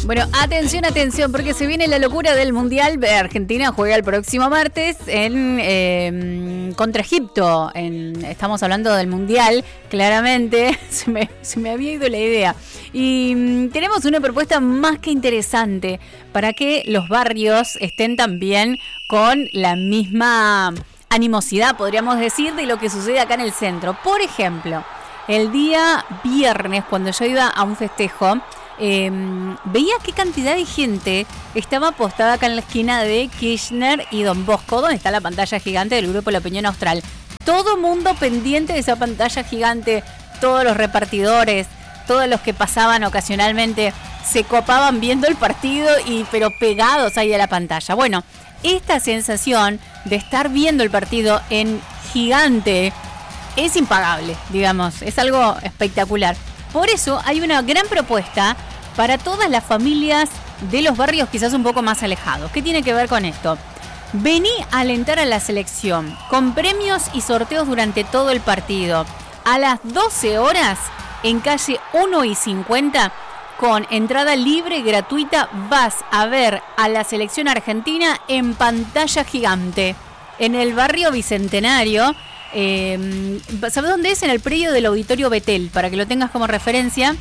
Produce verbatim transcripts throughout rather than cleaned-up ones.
Bueno, atención, atención, porque se viene la locura del Mundial. Argentina juega el próximo martes en eh, contra Egipto. En, estamos hablando del Mundial, claramente. Se me, se me había ido la idea. Y mm, tenemos una propuesta más que interesante para que los barrios estén también con la misma animosidad, podríamos decir, de lo que sucede acá en el centro. Por ejemplo, el día viernes, cuando yo iba a un festejo, Eh, veía qué cantidad de gente estaba apostada acá en la esquina de Kirchner y Don Bosco, donde está la pantalla gigante del Grupo La Opinión Austral. Todo mundo pendiente de esa pantalla gigante, todos los repartidores, todos los que pasaban ocasionalmente se copaban viendo el partido, y pero pegados ahí a la pantalla. Bueno, esta sensación de estar viendo el partido en gigante es impagable, digamos, es algo espectacular. Por eso hay una gran propuesta para todas las familias de los barrios quizás un poco más alejados. ¿Qué tiene que ver con esto? Vení a alentar a la selección con premios y sorteos durante todo el partido. A las doce horas, en calle uno y cincuenta, con entrada libre y gratuita, vas a ver a la selección argentina en pantalla gigante. En el barrio Bicentenario. Eh, ¿Sabes dónde es? En el predio del Auditorio Betel, para que lo tengas como referencia.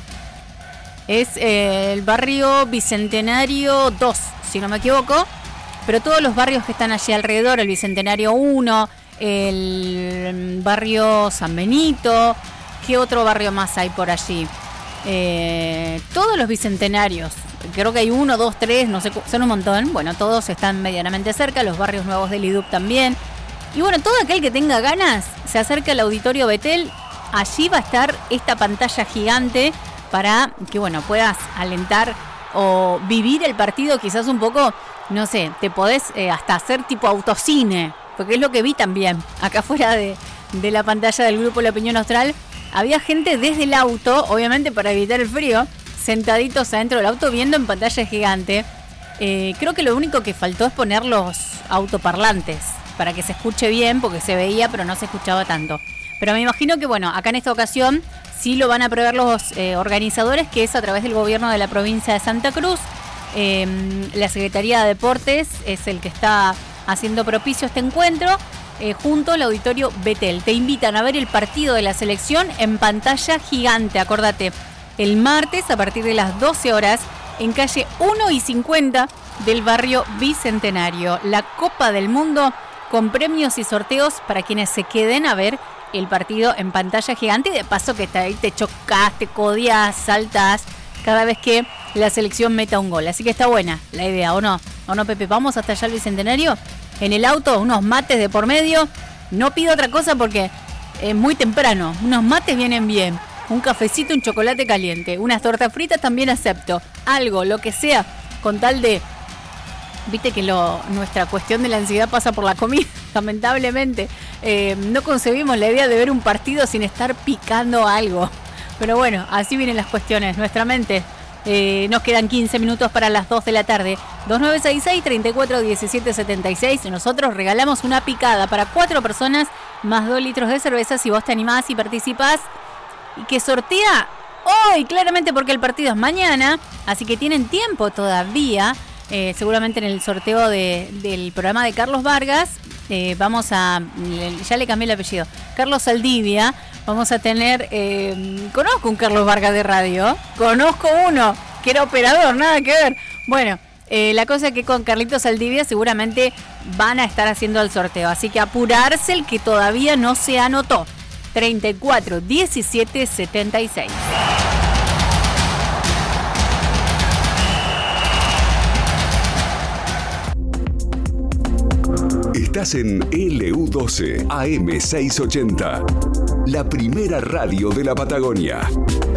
Es eh, el barrio Bicentenario dos, si no me equivoco. Pero todos los barrios que están allí alrededor, el Bicentenario uno, el barrio San Benito, ¿qué otro barrio más hay por allí? Eh, todos los bicentenarios, creo que hay uno, dos, tres, no sé, son un montón. Bueno, todos están medianamente cerca, los barrios nuevos del I D U P también. Y bueno, todo aquel que tenga ganas se acerca al Auditorio Betel. Allí va a estar esta pantalla gigante para que, bueno, puedas alentar o vivir el partido quizás un poco, no sé, te podés eh, hasta hacer tipo autocine, porque es lo que vi también acá afuera de, de la pantalla del Grupo La Opinión Austral. Había gente desde el auto, obviamente para evitar el frío, sentaditos adentro del auto viendo en pantalla gigante. Eh, creo que lo único que faltó es poner los autoparlantes para que se escuche bien, porque se veía pero no se escuchaba tanto. Pero me imagino que, bueno, acá en esta ocasión sí lo van a prever los eh, organizadores, que es a través del gobierno de la provincia de Santa Cruz. Eh, la Secretaría de Deportes es el que está haciendo propicio este encuentro, eh, junto al Auditorio Betel. Te invitan a ver el partido de la selección en pantalla gigante, acordate, el martes a partir de las doce horas, en calle uno y cincuenta del barrio Bicentenario. La Copa del Mundo, con premios y sorteos para quienes se queden a ver el partido en pantalla gigante. Y de paso que ahí te chocas, te codias, saltas cada vez que la selección meta un gol. Así que está buena la idea, ¿o no? ¿O no, Pepe? Vamos hasta allá al Bicentenario. En el auto, unos mates de por medio. No pido otra cosa porque es muy temprano. Unos mates vienen bien. Un cafecito, un chocolate caliente. Unas tortas fritas también acepto. Algo, lo que sea, con tal de... Viste que lo, nuestra cuestión de la ansiedad pasa por la comida, lamentablemente. Eh, no concebimos la idea de ver un partido sin estar picando algo. Pero bueno, así vienen las cuestiones. Nuestra mente, eh, nos quedan quince minutos para las dos de la tarde. dos nueve seis seis, treinta y cuatro diecisiete setenta y seis. Nosotros regalamos una picada para cuatro personas, más dos litros de cerveza, si vos te animás y participás. Y que sortea hoy, claramente, porque el partido es mañana. Así que tienen tiempo todavía. Eh, seguramente en el sorteo de, del programa de Carlos Vargas, eh, vamos a, ya le cambié el apellido, Carlos Saldivia, vamos a tener, eh, conozco un Carlos Vargas de radio, conozco uno que era operador, nada que ver. Bueno, eh, la cosa es que con Carlitos Saldivia seguramente van a estar haciendo el sorteo, así que apurarse el que todavía no se anotó. treinta y cuatro diecisiete setenta y seis. Estás en L U doce A M seiscientos ochenta, la primera radio de la Patagonia.